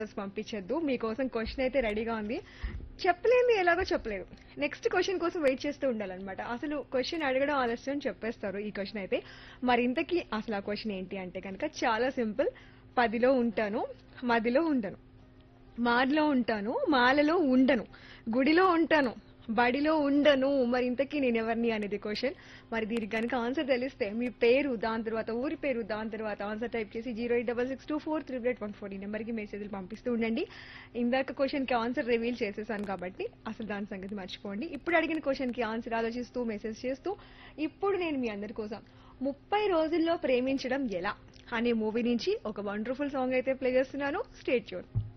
పంపించొద్దు. మీకోసం క్వశ్చన్ అయితే రెడీగా ఉంది. చెప్పలేంది ఎలాగో చెప్పలేదు. నెక్స్ట్ క్వశ్చన్ కోసం వెయిట్ చేస్తూ ఉండాలన్నమాట. అసలు క్వశ్చన్ అడగడం ఆలస్యం చెప్పేస్తారు ఈ క్వశ్చన్ అయితే. మరి ఇంతకీ అసలు ఆ క్వశ్చన్ ఏంటి అంటే కనుక చాలా సింపుల్. 10లో ఉంటాను, మదిలో ఉండను, మాటలో ఉంటాను, మాలలో ఉండను, గుడిలో ఉంటాను, బడిలో ఉండను. మరి ఇంతకీ నేను ఎవరిని అనేది క్వశ్చన్. మరి దీనికి కనుక ఆన్సర్ తెలిస్తే మీ పేరు, దాని తర్వాత ఊరి పేరు, దాని తర్వాత ఆన్సర్ టైప్ చేసి 08662438814 ఈ నెంబర్కి మెసేజ్లు పంపిస్తూ ఉండండి. ఇందాక క్వశ్చన్ కి ఆన్సర్ రివీల్ చేసేసాను కాబట్టి అసలు దాని సంగతి మర్చిపోండి. ఇప్పుడు అడిగిన క్వశ్చన్ కి ఆన్సర్ ఆలోచిస్తూ మెసేజ్ చేస్తూ ఇప్పుడు నేను మీ అందరి కోసం 30 రోజుల్లో ప్రేమించడం ఎలా అనే మూవీ నుంచి ఒక వండర్ఫుల్ సాంగ్ అయితే ప్లే చేస్తున్నాను. Stay tune.